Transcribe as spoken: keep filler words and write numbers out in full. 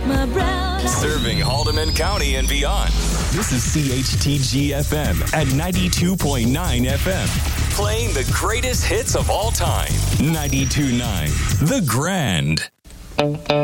my brown eyes. Serving Haldeman County and beyond. This is C H T G F M at ninety-two point nine F M. Playing the greatest hits of all time. ninety-two point nine The Grand.